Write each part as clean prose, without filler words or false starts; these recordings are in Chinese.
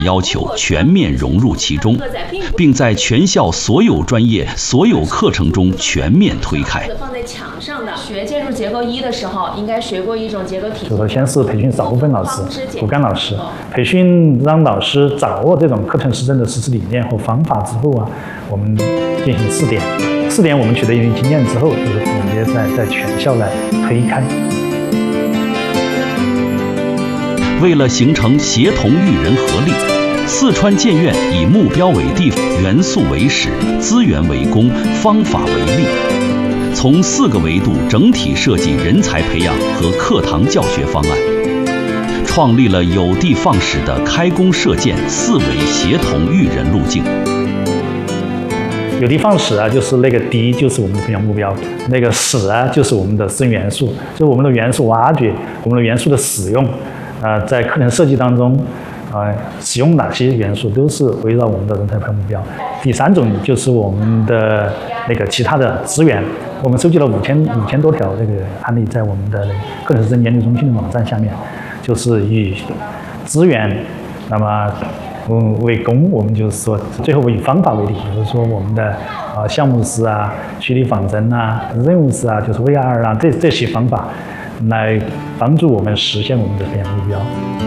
要求全面融入其中，并在全校所有专业、所有课程中全面推开。 放在墙上的学建筑结构1的时候，应该学过一种结构体系。 先是培训少部分老师、骨干老师，培训让老师掌握这种课程施政的实施理念和方法之后啊，我们进行试点。试点我们取得一定经验之后，就是直接在全校来推开。 为了形成协同育人合力，四川建院以目标为地，元素为始，资源为公，方法为力，从4个维度整体设计人才培养和课堂教学方案，创立了有的放矢的开工射箭4维协同育人路径。 有的放矢啊，就是那个的就是我们的培养目标，那个矢啊就是我们的生元素，就是我们的元素挖掘，我们的元素的使用。在课程设计当中，使用哪些元素都是围绕我们的人才培养目标。第3种就是我们的那个其他的资源，我们收集了5000多条这个案例，在我们的课程施政研究中心的网站下面，就是以资源，那么为公，我们就是说最后以方法为例，比如说我们的项目式啊、虚拟仿真啊、任务式啊，就是 VR 啊这些方法，来帮助我们实现我们的培养目标。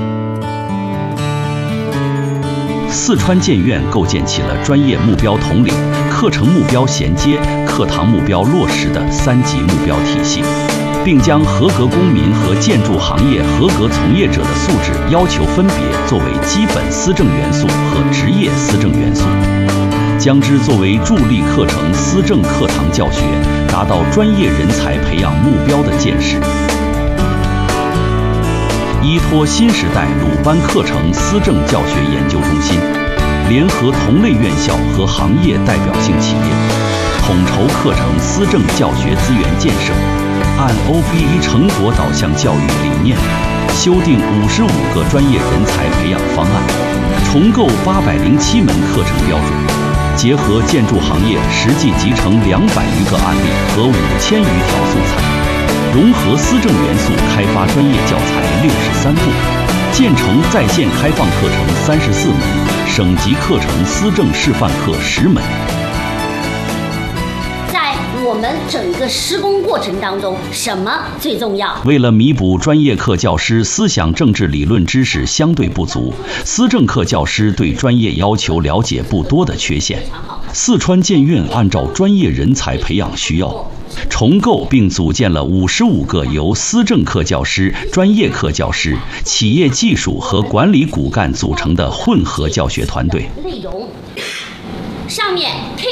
四川建院构建起了专业目标统领、课程目标衔接、课堂目标落实的3级目标体系，并将合格公民和建筑行业合格从业者的素质要求分别作为基本思政元素和职业思政元素，将之作为助力课程思政课堂教学达到专业人才培养目标的建设。依托新时代鲁班课程思政教学研究中心，联合同类院校和行业代表性企业，统筹课程思政教学资源建设，按 OBE 成果导向教育理念，修订55个专业人才培养方案，重构807门课程标准，结合建筑行业实际集成200余个案例和5000余条素材，融合思政元素开发专业教材63部，建成在线开放课程34门，省级课程思政示范课10门。 在我们整个施工过程当中，什么最重要？ 为了弥补专业课教师思想政治理论知识相对不足，思政课教师对专业要求了解不多的缺陷，四川建院按照专业人才培养需要，重构并组建了55个由思政课教师、专业课教师、企业技术和管理骨干组成的混合教学团队。 内容上面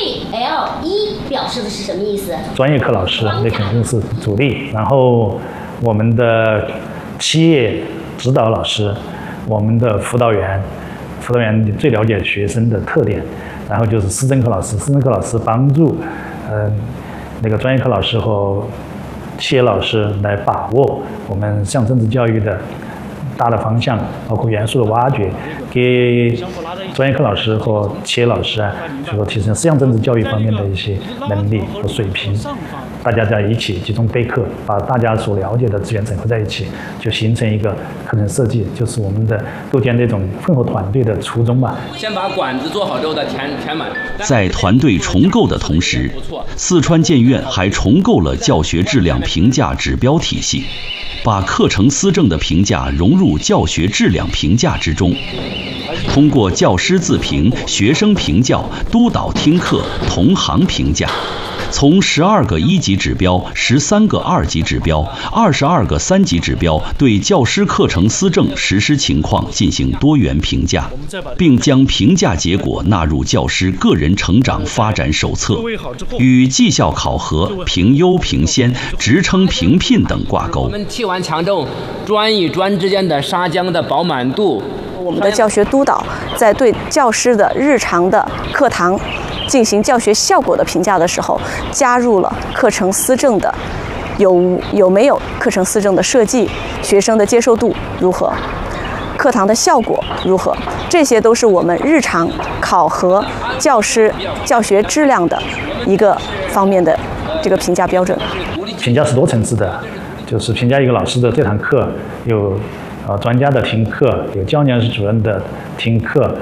KL1表示的是什么意思？ 专业课老师那肯定是主力，然后我们的企业指导老师，我们的辅导员最了解学生的特点，然后就是思政课老师，思政课老师帮助那个专业课老师和企业老师来把握我们思想政治教育的大的方向，包括元素的挖掘，给专业课老师和企业老师啊，就说提升思想政治教育方面的一些能力和水平。大家在一起集中备课，把大家所了解的资源整合在一起，就形成一个课程设计，就是我们的构建这种混合团队的初衷吧。 先把管子做好之后再填满。 在团队重构的同时，四川建院还重构了教学质量评价指标体系，把课程思政的评价融入教学质量评价之中。通过教师自评、学生评教、督导听课、同行评价，从12个1级指标、13个2级指标、22个3级指标对教师课程思政实施情况进行多元评价，并将评价结果纳入教师个人成长发展手册，与绩效考核、评优评先、职称评聘等挂钩。 我们替完强调专与专之间的砂浆的饱满度。 我们的教学督导在对教师的日常的课堂进行教学效果的评价的时候，加入了课程思政的有没有课程思政的设计，学生的接受度如何，课堂的效果如何，这些都是我们日常考核教师教学质量的一个方面的这个评价标准。 评价是多层次的，就是评价一个老师的这堂课有专家的听课，有教研室主任的听课，